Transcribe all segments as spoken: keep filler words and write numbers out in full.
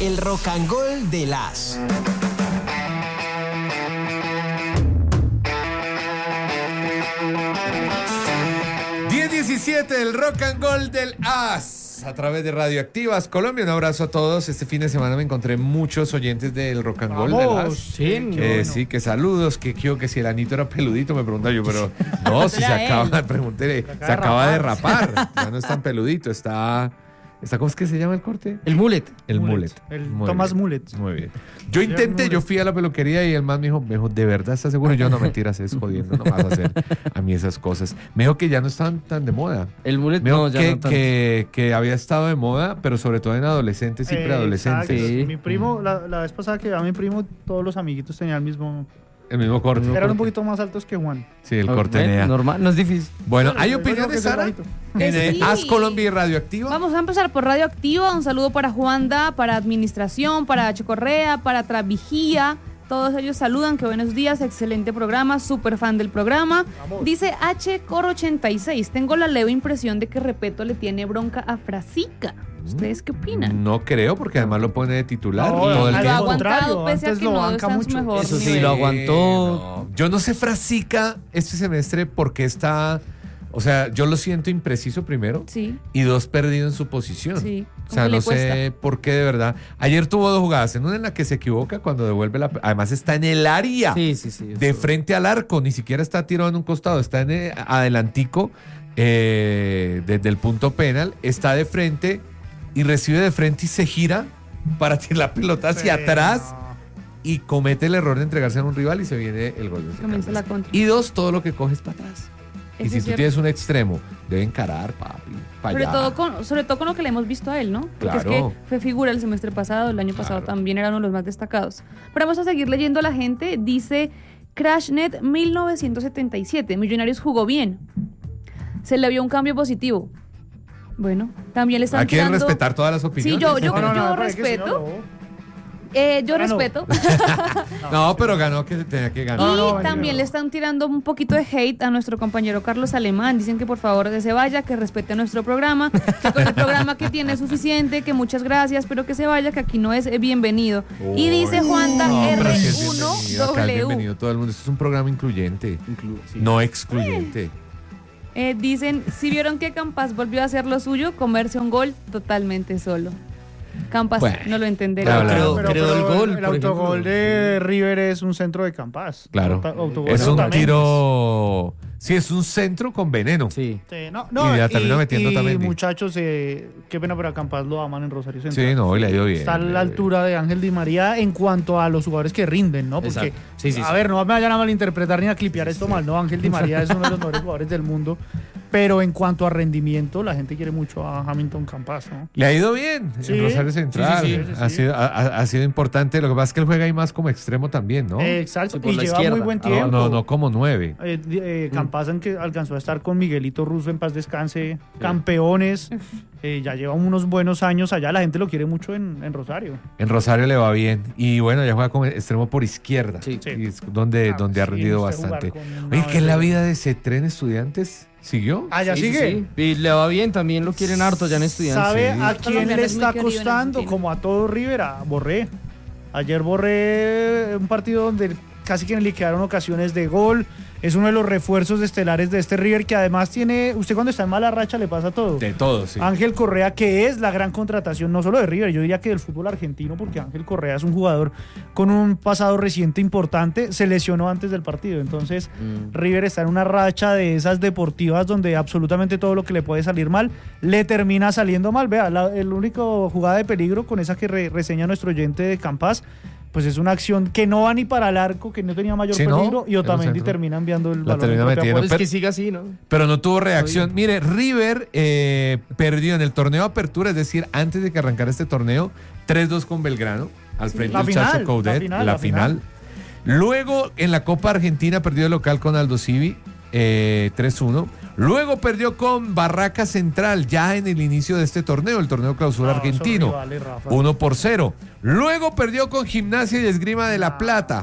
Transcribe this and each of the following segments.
El Rock and Gold de las. diez diecisiete, el Rock and Gold del As, a través de Radioactivas Colombia. Un abrazo a todos. Este fin de semana me encontré muchos oyentes del Rock and Gold del As. Sí, Eh, bueno. sí, que saludos, que, que, que si el anito era peludito, me preguntaba yo, pero no, si se acaba, pregúntele, se acaba de rapar. Ya no es tan peludito, está, está, ¿cómo es que se llama el corte? El mullet. El mullet. El Muy Thomas bien. Mullet. Muy bien. Yo intenté, yo fui a la peluquería y el man me dijo, me dijo, ¿de verdad estás seguro? Yo, no, mentiras, es jodiendo, no vas a hacer a mí esas cosas. Me dijo que ya no estaban tan de moda. El mullet Me dijo no, ya que, no tanto. que, que había estado de moda, pero sobre todo en adolescentes y Eh, preadolescentes. exacto. Sí. Mi primo, la, la vez pasada que vi a mi primo, todos los amiguitos tenían el mismo. El mismo corte. Eran un poquito más altos que Juan. Sí, el Ah, corte bueno, Nea. normal, no es difícil. Bueno, ¿hay Yo digo que opiniones, soy Sara? bajito. En Eh, eh, sí. As Colombia y Radioactiva. Vamos a empezar por Radioactiva. Un saludo para Juanda, para Administración, para H. Correa, para Travigía. Todos ellos saludan, que buenos días, excelente programa, súper fan del programa. Vamos. Dice H. Cor ochenta y seis, tengo la leve impresión de que Repeto le tiene bronca a Frasica. ¿Ustedes qué opinan? No creo, porque además lo pone de titular No, todo el al Lo ha tiempo. aguantado contrario, pese a antes que lo no banca está en su mucho. mejor Eso sí, nivel. lo aguantó. No. Yo no sé Frasica este semestre porque está, o sea, yo lo siento impreciso primero Sí, y dos perdido en su posición. sí. O sea, como que no le sé cuesta. por qué de verdad. Ayer tuvo dos jugadas, en una en la que se equivoca cuando devuelve la, además está en el área. Sí, sí, sí. De eso. frente al arco, ni siquiera está tirado en un costado, está en el- adelantico eh, desde el punto penal, está de frente y recibe de frente y se gira para tirar la pelota hacia Pero- atrás y comete el error de entregarse a un rival y se viene el gol. de Comienza la Caldas. contra. Y dos, todo lo que coge es para atrás. Y Eso si es tú cierto. tienes un extremo, debe encarar, papi, para Sobre allá. todo, con, sobre todo con lo que le hemos visto a él, ¿no? Porque es Claro. que fue figura el semestre pasado, el año pasado Claro. también era uno de los más destacados. Pero vamos a seguir leyendo a la gente. Dice Crashnet mil novecientos setenta y siete, Millonarios jugó bien. Se le vio un cambio positivo. Bueno, también le están Hay que tirando- respetar todas las Sí, opiniones. yo, yo, No, no, yo no, pero es que si no, respeto. no. eh, yo Ah, no. respeto. No, pero ganó que tenía que ganar. Y No, no, también mentira. le están tirando un poquito de hate a nuestro compañero Carlos Alemán. Dicen que por favor que se vaya, que respete nuestro programa, que con el programa que tiene es suficiente, que muchas gracias, pero que se vaya, que aquí no es eh, bienvenido. Y dice Juanda No, pero R sí es uno bienvenido, acá es W. bienvenido todo el mundo. Esto es un programa incluyente, Inclu- sí. no excluyente. Eh, dicen, si vieron que Campas volvió a hacer lo suyo, comerse un gol totalmente solo. Campas Bueno, no lo entenderá. claro, Pero, Pero, pero pero el gol, el por autogol ejemplo, de River es un centro de Campas. Claro. Auto- autogol Es de un Otamendi. tiro. Sí, es un centro con veneno. Sí. Sí, no, no, Y ya terminó metiendo y Otamendi. muchachos, eh, qué pena, pero a Campas lo aman en Rosario Central. Sí, no, y le ha ido bien. Está a le ha la ido altura de Ángel Di María en cuanto a los jugadores que rinden, ¿no? Porque, Exacto. Sí, sí, a sí. ver, no me vayan a malinterpretar ni a clipear esto mal, ¿no? Ángel Di María es uno de los mejores jugadores del mundo, pero en cuanto a rendimiento, la gente quiere mucho a Hamilton Campas, ¿no? Le ha ido bien Sí. en Rosario Central. Sí, sí, sí, sí, ha, sí. Sido, ha, ha- ha sido importante. Lo que pasa es que él juega ahí más como extremo también, ¿no? Eh, exacto, Sí, por y la lleva izquierda. muy buen Ah, no, tiempo. no, no como nueve. Eh, di- eh, Campas en que alcanzó a estar con Miguelito Russo en paz descanse, campeones, eh, ya lleva unos buenos años allá, la gente lo quiere mucho en, en Rosario. En Rosario le va bien. Y bueno, ya juega como extremo por izquierda. Sí. Y es donde, Ah, donde ha sí, rendido este jugar bastante. con una Oye, ¿qué es la vez- vida de ese tren estudiantes? ¿Siguió? Ah, ya Sí, sí, sigue. sí. Y le va bien, también lo quieren harto ya en estudiantes. ¿Sabe Sí. a quién Colombiano le es muy está querido en costando? Argentina. Como a todo River, a Borré. Ayer Borré, un partido donde casi que le quedaron ocasiones de gol. Es uno de los refuerzos estelares de este River que además tiene, usted cuando está en mala racha le pasa todo. De todo, sí. Ángel Correa, que es la gran contratación no solo de River, yo diría que del fútbol argentino, porque Ángel Correa es un jugador con un pasado reciente importante, se lesionó antes del partido, entonces Mm. River está en una racha de esas deportivas donde absolutamente todo lo que le puede salir mal, le termina saliendo mal. Vea, la, el único jugada de peligro con esa que re- reseña nuestro oyente de Campas, pues es una acción que no va ni para el arco, que no tenía mayor Sí, ¿no? peligro, y En un Otamendi centro. termina enviando el La balón. termina en propia metiendo. puerta. Pues pero- que siga así, ¿no? Pero no tuvo reacción. Mire, River eh, perdió en el torneo de apertura, es decir, antes de que arrancara este torneo, tres dos con Belgrano, al frente La del final, Chacho Coudet, la la final, final. la final. Luego, en la Copa Argentina, perdió de local con Aldo Civi, eh, tres uno. Luego perdió con Barraca Central, ya en el inicio de este torneo, el torneo clausura No, son argentino, rivales, Rafa. uno por cero. Luego perdió con Gimnasia y Esgrima de La Plata,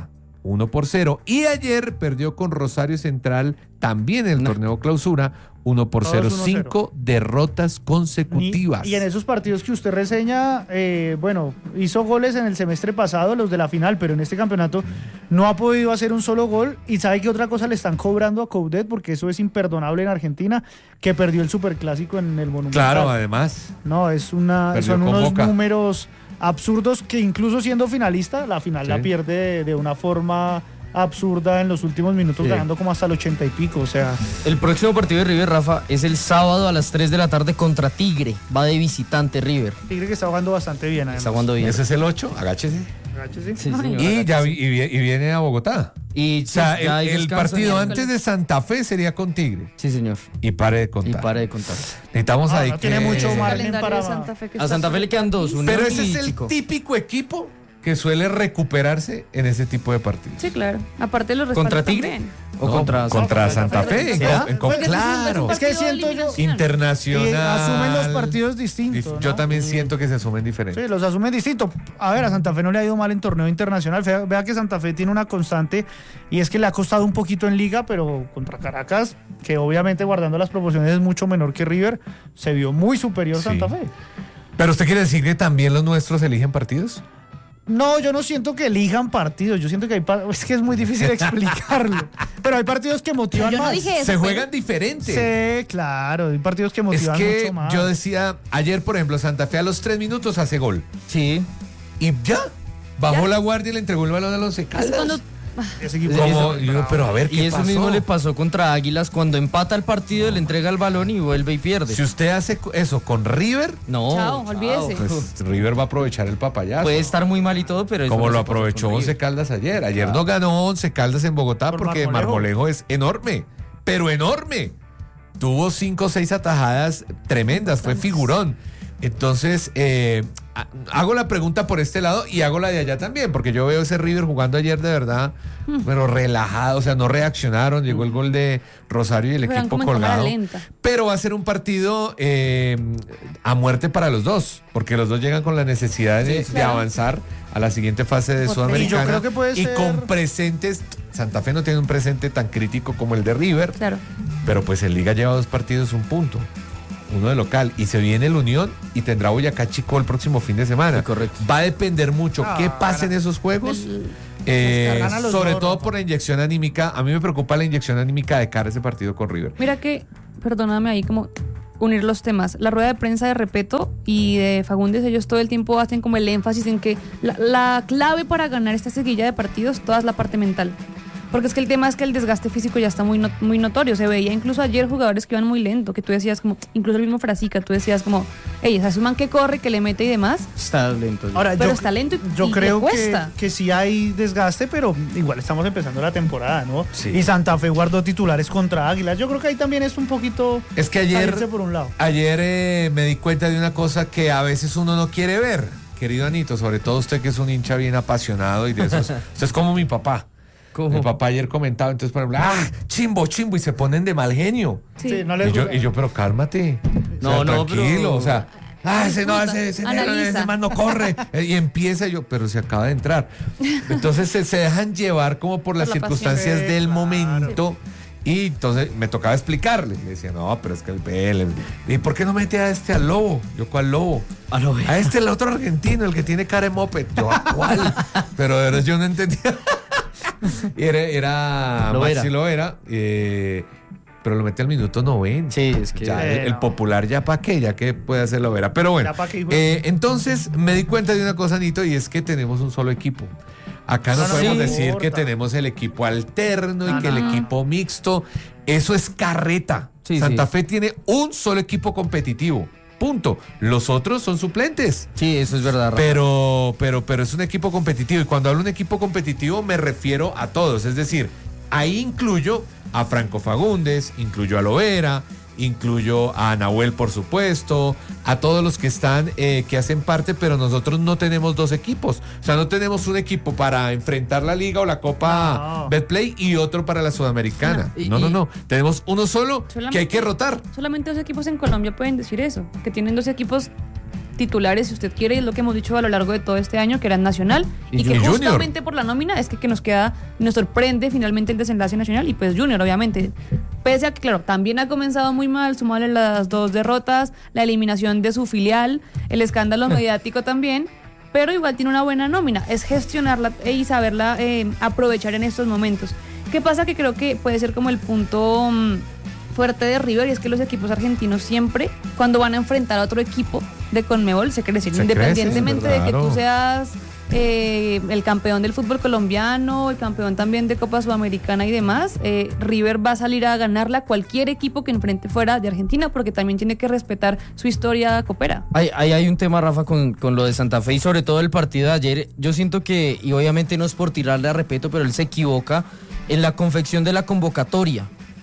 uno por cero. Y ayer perdió con Rosario Central, también en el No. torneo clausura, uno por cero. Todos uno cero. Cinco derrotas consecutivas. Y, y en esos partidos que usted reseña, eh, bueno, hizo goles en el semestre pasado, los de la final, pero en este campeonato no ha podido hacer un solo gol. Y sabe que otra cosa le están cobrando a Coudet, porque eso es imperdonable en Argentina, que perdió el superclásico en el Monumental. Claro, además. No, es una, Perdió son con unos Boca. números absurdos que incluso siendo finalista, la final Sí. la pierde de, de una forma absurda en los últimos minutos, Sí. ganando como hasta el ochenta y pico, o sea... El próximo partido de River, Rafa, es el sábado a las tres de la tarde contra Tigre. Va de visitante River. Tigre que está jugando bastante bien, además. Está jugando bien. Ese es el ocho, agáchese. Agáchese. Sí, señor. Y, ya, vi- y, vi- y viene a Bogotá. Y O sea, sí, ya el, ahí el descansa. partido miércoles. antes de Santa Fe sería con Tigre. Sí, señor. Y pare de Y contar. pare de contar. Necesitamos Ah, ahí no tiene que- mucho El margen calendario para- de Santa Fe que A está Santa Fe le quedan dos. súper Unión Pero ese y es el Chico. típico equipo que suele recuperarse en ese tipo de partidos. Sí, claro. Aparte de los ¿Contra respaldos Tigre? también. ¿O No, contra, contra Santa Santa Fe? Fe. en ¿Será? co- en co- Porque es un- claro. Es que partido de siento yo- eliminación. Y Internacional. asumen los partidos distintos, Dif- ¿no? Yo también Sí. siento que se asumen diferentes. Sí, los asumen distinto. A ver, a Santa Fe no le ha ido mal en torneo internacional. Vea, vea que Santa Fe tiene una constante y es que le ha costado un poquito en liga, pero contra Caracas, que obviamente guardando las proporciones es mucho menor que River, se vio muy superior Sí. Santa Fe. Pero usted quiere decir que también los nuestros eligen partidos? No, yo no siento que elijan partidos. Yo siento que hay par- es que es muy difícil explicarlo. Pero hay partidos que motivan Yo no más. dije eso. Se pero- juegan diferente. Sí, claro, hay partidos que Es motivan que mucho más. yo decía, ayer por ejemplo, Santa Fe a los tres minutos hace gol. Sí. Y ya, bajó Ya. la guardia y le entregó el balón a los Es Caldas. cuando Ese equipo Como, es yo, bravo. pero a ver, ¿qué Y eso pasó? mismo le pasó contra Águilas cuando empata el partido, le entrega el balón y vuelve y pierde. Si usted hace co- eso con River, No. Chao, olvídese. pues River va a aprovechar el papayazo. Puede estar muy mal y todo, pero eso Como no lo se pasó aprovechó con Once River. Caldas ayer. Ayer Claro. no ganó Once Caldas en Bogotá Por porque Marmolejo. Marmolejo es enorme, pero enorme. Tuvo cinco o seis atajadas tremendas, fue figurón. Entonces, eh, ha- hago la pregunta por este lado y hago la de allá también, porque yo veo ese River jugando ayer de verdad, pero relajado, o sea, no reaccionaron, llegó el gol de Rosario y el Juegan equipo como en cámara colgado. lenta. Pero va a ser un partido eh, a muerte para los dos, porque los dos llegan con la necesidad de, Sí, de claro. avanzar a la siguiente fase de Por Sudamericana. Y yo creo que puede y ser- con presentes, Santa Fe no tiene un presente tan crítico como el de River, Claro. pero pues el Liga lleva dos partidos, un punto. Uno de local. Y se viene el Unión y tendrá Boyacá Chico el próximo fin de semana. Sí, correcto. Va a depender mucho Ah, qué pasa en gana- esos juegos. El- eh, Gana los sobre dos, todo Rafa. por la inyección anímica. A mí me preocupa la inyección anímica de cara a ese partido con River. Mira que, perdóname ahí como unir los temas. La rueda de prensa de Repeto y de Fagundes, ellos todo el tiempo hacen como el énfasis en que la, la clave para ganar esta seguilla de partidos, toda es la parte mental. Porque es que el tema es que el desgaste físico ya está muy, no- muy notorio. Se veía incluso ayer jugadores que iban muy lento, que tú decías como, incluso el mismo Frasica, tú decías como, ey, ese man que corre, que le mete y demás. Está lento. Ahora, Pero yo, está lento y- yo y le creo que, cuesta. que sí hay desgaste, pero igual estamos empezando la temporada, ¿no? Sí. Y Santa Fe guardó titulares contra Águilas. Yo creo que ahí también es un poquito Es que ayer, salirse por un lado. ayer eh, me di cuenta de una cosa que a veces uno no quiere ver, querido Anito, sobre todo usted que es un hincha bien apasionado y de esos. Usted es como mi papá. ¿Cómo? Mi papá ayer comentaba, entonces, por ejemplo, ah, chimbo, chimbo, y se ponen de mal genio. Sí. Sí, no les Y yo, gusta. y yo, pero cálmate. No, O sea, no, tranquilo, pero- o sea, ah, ese no, Disfruta, ese, ese, negro, analiza. ese man no corre. Eh, Y empieza yo, pero se acaba de entrar. Entonces se, se dejan llevar como por las Por la pasión. circunstancias Sí, del claro. momento. Y entonces me tocaba explicarle. Le decía, no, pero es que el P L. ¿Y por qué no mete a este al lobo? Yo, ¿cuál lobo? A lo A este, el otro argentino, el que tiene cara de moped. Yo, ¿a cuál? Pero de verdad yo no entendía. Y era, era Lovera. Maxi Lovera, eh, pero lo mete al minuto noventa. Sí, es que- Ya, Eh, el, el no. popular ya pa' qué, ya que puede hacer Lovera. Pero bueno, Ya pa' qué, hijo. eh, entonces me di cuenta de una cosa, Anito, y es que tenemos un solo equipo. Acá no, No, no podemos sí. decir que importa. tenemos el equipo alterno y No, que el no. equipo mixto. Eso es carreta. Sí, Santa sí. Fe tiene un solo equipo competitivo. Punto. Los otros son suplentes. Sí, eso es verdad. Rafa. Pero, pero, pero es un equipo competitivo. Y cuando hablo de un equipo competitivo me refiero a todos. Es decir, ahí incluyo a Franco Fagundes, incluyo a Lovera, incluyo a Nahuel, por supuesto, a todos los que están, eh, que hacen parte, pero nosotros no tenemos dos equipos. O sea, no tenemos un equipo para enfrentar la Liga o la Copa No. Betplay y otro para la Sudamericana. No, y- No, no, y- no. Tenemos uno solo Solamente- que hay que rotar. Solamente dos equipos en Colombia pueden decir eso, que tienen dos equipos titulares, si usted quiere, y es lo que hemos dicho a lo largo de todo este año, que eran Nacional, Y y, que Junior. justamente por la nómina es que, que nos queda, nos sorprende finalmente el desenlace Nacional, y pues Junior, obviamente, pese a que, claro, también ha comenzado muy mal, sumarle las dos derrotas, la eliminación de su filial, el escándalo mediático también, pero igual tiene una buena nómina, es gestionarla y saberla eh, aprovechar en estos momentos. ¿Qué pasa? Que creo que puede ser como el punto mmm, fuerte de River, y es que los equipos argentinos siempre, cuando van a enfrentar a otro equipo de Conmebol, se crecen, Se independientemente crecen, de que claro. tú seas eh, el campeón del fútbol colombiano, el campeón también de Copa Sudamericana y demás. eh, River va a salir a ganarla a cualquier equipo que enfrente fuera de Argentina, porque también tiene que respetar su historia copera. Ahí hay, hay un tema, Rafa, con, con lo de Santa Fe y sobre todo el partido de ayer. Yo siento que, y obviamente no es por tirarle a Repeto, pero él se equivoca en la confección de la convocatoria.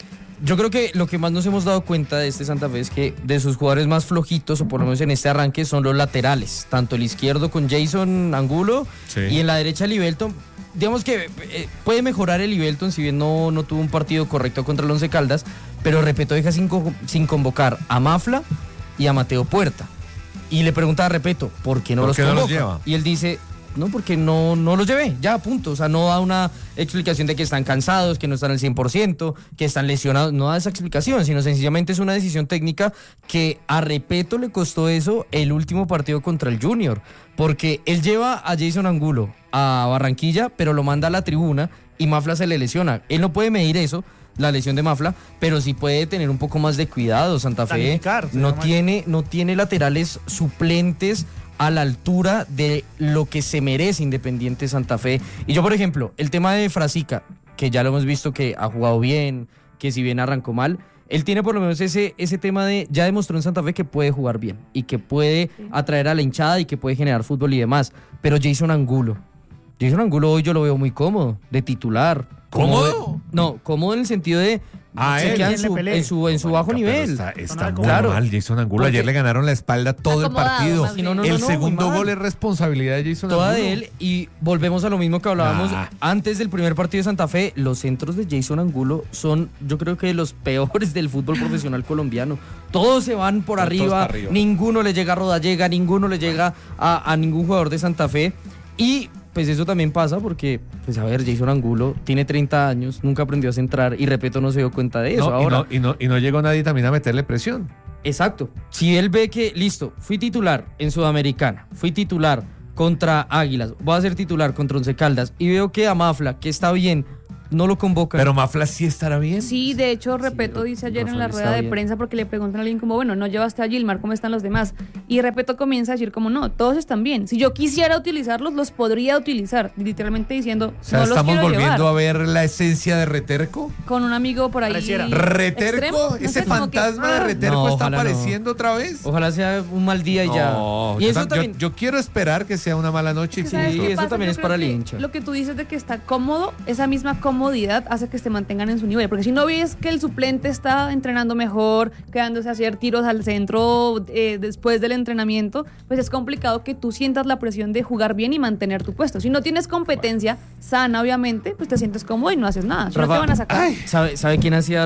Yo creo que lo que más nos hemos dado cuenta de este Santa Fe es que de sus jugadores más flojitos, o por lo menos en este arranque, son los laterales. Tanto el izquierdo con Jason Angulo, Sí. y en la derecha Libelton. Digamos que eh, puede mejorar el Libelton, si bien no, no tuvo un partido correcto contra el Once Caldas, pero Repeto deja sin, co- sin convocar a Mafla y a Mateo Puerta. Y le pregunta a Repeto, ¿por qué no ¿Por los qué no los convoca? lleva? Y él dice, no, porque no, no los llevé, ya, punto. O sea, no da una explicación de que están cansados, que no están al cien por ciento, que están lesionados. No da esa explicación, sino sencillamente es una decisión técnica que a Repeto le costó eso el último partido contra el Junior. Porque él lleva a Jason Angulo a Barranquilla, pero lo manda a la tribuna y Mafla se le lesiona. Él no puede medir eso, la lesión de Mafla, pero sí puede tener un poco más de cuidado. Santa Fe Planificar, se no llama. tiene, no tiene laterales suplentes a la altura de lo que se merece Independiente Santa Fe. Y yo, por ejemplo, el tema de Frasica, que ya lo hemos visto que ha jugado bien, que si bien arrancó mal, él tiene por lo menos ese, ese tema de, ya demostró en Santa Fe que puede jugar bien y que puede atraer a la hinchada y que puede generar fútbol y demás. Pero Jason Angulo, Jason Angulo hoy yo lo veo muy cómodo, de titular. ¿Cómodo? Cómodo de- no, cómodo en el sentido de Ah, se él. queda en ¿Quién le su, pelea? en su, en su bajo Marica, pero nivel. Está, está Claro. muy mal Jason Angulo. Ayer Porque- le ganaron la espalda todo el Acomodado, partido. más bien. No, no, no, el no, muy segundo mal. gol es responsabilidad de Jason Toda Angulo. de él, y volvemos a lo mismo que hablábamos Ah. antes del primer partido de Santa Fe. Los centros de Jason Angulo son, yo creo que los peores del fútbol profesional colombiano. Todos se van por Todos arriba, para arriba. ninguno le llega a Rodallega, ninguno le llega a, a ningún jugador de Santa Fe. Y pues eso también pasa porque, pues a ver, Jason Angulo tiene treinta años, nunca aprendió a centrar y Repeto no se dio cuenta de eso. No, y, Ahora, no, y, no, y no llegó nadie también a meterle presión. exacto. Si él ve que, listo, fui titular en Sudamericana, fui titular contra Águilas, voy a ser titular contra Once Caldas, y veo que a Mafla, que está bien, no lo convocan. Pero Mafla sí estará bien. Sí, de hecho, Repeto dice ayer en la Rafael rueda está de bien. prensa, porque le preguntan a alguien como, bueno, no llevaste a Gilmar, ¿cómo están los demás? Y Repeto comienza a decir como, no, todos están bien. Si yo quisiera utilizarlos, los podría utilizar. Literalmente diciendo, O sea, no los estamos quiero volviendo llevar. a ver la esencia de Reterco. Con un amigo por ahí. Pareciera. ¿Reterco? extremo, no ¿Ese sé, como que, fantasma de ah, Reterco No, está ojalá no. apareciendo otra vez? Ojalá sea un mal día y ya. No, Y yo, eso tam- yo- también. yo quiero esperar que sea una mala noche. y Es que ¿sabes Sí, qué eso pasa? también Yo es creo para el que hincha. Lo que tú dices de que está cómodo, esa misma comodidad hace que se mantengan en su nivel. Porque si no ves que el suplente está entrenando mejor, quedándose a hacer tiros al centro eh, después del entrenamiento, pues es complicado que tú sientas la presión de jugar bien y mantener tu puesto. Si no tienes competencia sana, obviamente, pues te sientes cómodo y no haces nada. Si no te Rafa, van a sacar. ¿Sabe, ¿Sabe quién hacía